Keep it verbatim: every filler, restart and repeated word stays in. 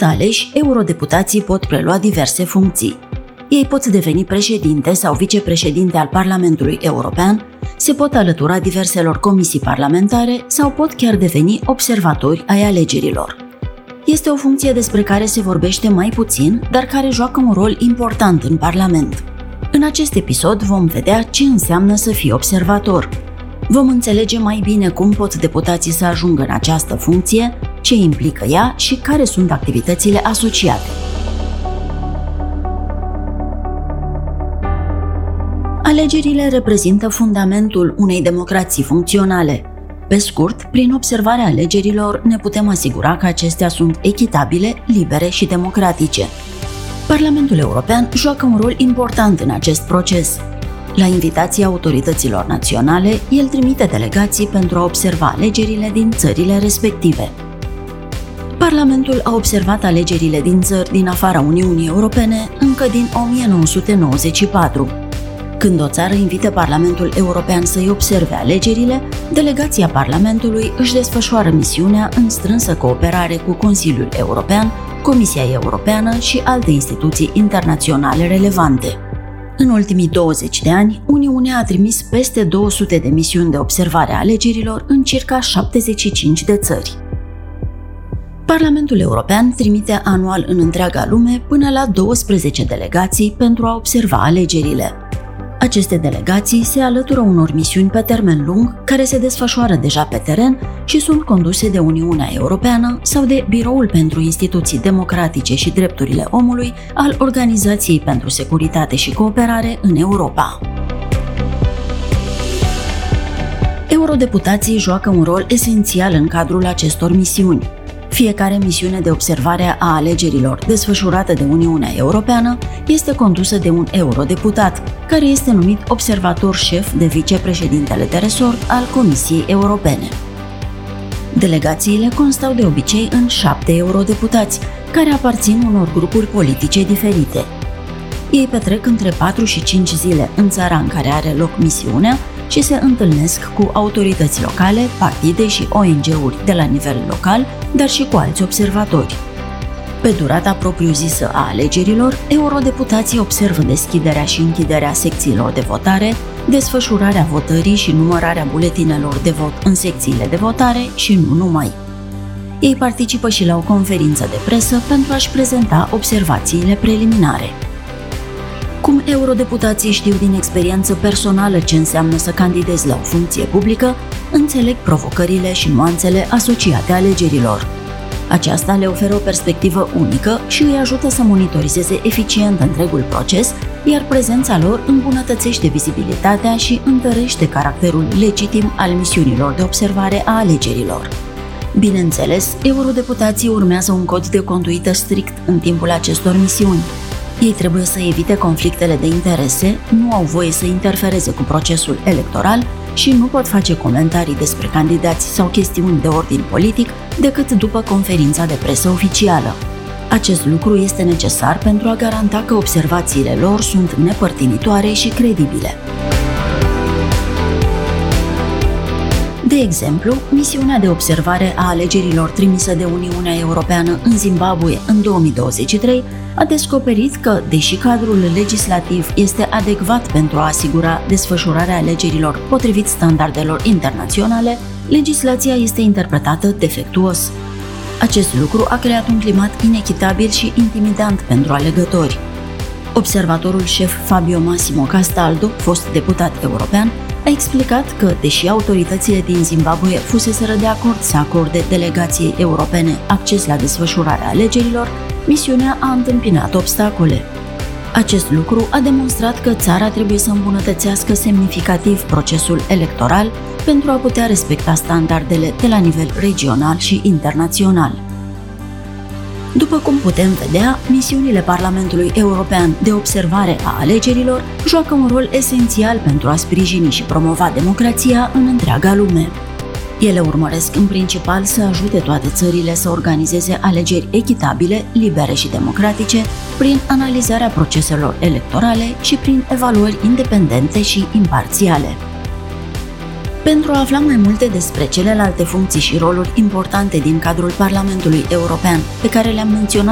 Odată aleși, eurodeputații pot prelua diverse funcții. Ei pot deveni președinte sau vicepreședinte al Parlamentului European, se pot alătura diverselor comisii parlamentare sau pot chiar deveni observatori ai alegerilor. Este o funcție despre care se vorbește mai puțin, dar care joacă un rol important în Parlament. În acest episod vom vedea ce înseamnă să fii observator. Vom înțelege mai bine cum pot deputații să ajungă în această funcție, ce implică ea și care sunt activitățile asociate. Alegerile reprezintă fundamentul unei democrații funcționale. Pe scurt, prin observarea alegerilor ne putem asigura că acestea sunt echitabile, libere și democratice. Parlamentul European joacă un rol important în acest proces. La invitația autorităților naționale, el trimite delegații pentru a observa alegerile din țările respective. Parlamentul a observat alegerile din țări din afara Uniunii Europene încă din o mie nouă sute nouăzeci și patru. Când o țară invită Parlamentul European să-i observe alegerile, delegația Parlamentului își desfășoară misiunea în strânsă cooperare cu Consiliul European, Comisia Europeană și alte instituții internaționale relevante. În ultimii douăzeci de ani, Uniunea a trimis peste două sute de misiuni de observare a alegerilor în circa șaptezeci și cinci de țări. Parlamentul European trimite anual în întreaga lume până la douăsprezece delegații pentru a observa alegerile. Aceste delegații se alătură unor misiuni pe termen lung care se desfășoară deja pe teren și sunt conduse de Uniunea Europeană sau de Biroul pentru Instituții Democratice și Drepturile Omului al Organizației pentru Securitate și Cooperare în Europa. Eurodeputații joacă un rol esențial în cadrul acestor misiuni. Fiecare misiune de observare a alegerilor desfășurată de Uniunea Europeană este condusă de un eurodeputat, care este numit observator șef de vicepreședintele de resort al Comisiei Europene. Delegațiile constau de obicei în șapte eurodeputați, care aparțin unor grupuri politice diferite. Ei petrec între patru și cinci zile în țara în care are loc misiunea și se întâlnesc cu autorități locale, partide și O N G-uri de la nivel local, dar și cu alți observatori. Pe durata propriu-zisă a alegerilor, eurodeputații observă deschiderea și închiderea secțiilor de votare, desfășurarea votării și numărarea buletinelor de vot în secțiile de votare și nu numai. Ei participă și la o conferință de presă pentru a-și prezenta observațiile preliminare. Cum eurodeputații știu din experiență personală ce înseamnă să candidezi la o funcție publică, înțeleg provocările și nuanțele asociate alegerilor. Aceasta le oferă o perspectivă unică și îi ajută să monitorizeze eficient întregul proces, iar prezența lor îmbunătățește vizibilitatea și întărește caracterul legitim al misiunilor de observare a alegerilor. Bineînțeles, eurodeputații urmează un cod de conduită strict în timpul acestor misiuni. Ei trebuie să evite conflictele de interese, nu au voie să interfereze cu procesul electoral și nu pot face comentarii despre candidați sau chestiuni de ordin politic decât după conferința de presă oficială. Acest lucru este necesar pentru a garanta că observațiile lor sunt nepărtinitoare și credibile. De exemplu, misiunea de observare a alegerilor trimisă de Uniunea Europeană în Zimbabwe în două mii douăzeci și trei a descoperit că, deși cadrul legislativ este adecvat pentru a asigura desfășurarea alegerilor potrivit standardelor internaționale, legislația este interpretată defectuos. Acest lucru a creat un climat inechitabil și intimidant pentru alegători. Observatorul șef Fabio Massimo Castaldo, fost deputat european, a explicat că, deși autoritățile din Zimbabwe fuseseră de acord să acorde delegației europene acces la desfășurarea alegerilor, misiunea a întâmpinat obstacole. Acest lucru a demonstrat că țara trebuie să îmbunătățească semnificativ procesul electoral pentru a putea respecta standardele de la nivel regional și internațional. După cum putem vedea, misiunile Parlamentului European de observare a alegerilor joacă un rol esențial pentru a sprijini și promova democrația în întreaga lume. Ele urmăresc în principal să ajute toate țările să organizeze alegeri echitabile, libere și democratice, prin analizarea proceselor electorale și prin evaluări independente și imparțiale. Pentru a afla mai multe despre celelalte funcții și roluri importante din cadrul Parlamentului European, pe care le-am menționat